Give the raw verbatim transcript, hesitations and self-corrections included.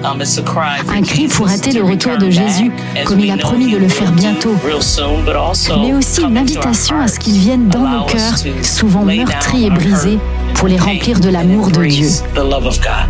Un cri pour hâter le retour de Jésus, comme il a promis de le faire bientôt, mais aussi une invitation à ce qu'il vienne dans nos cœurs, souvent meurtris et brisés, pour les remplir de l'amour de Dieu.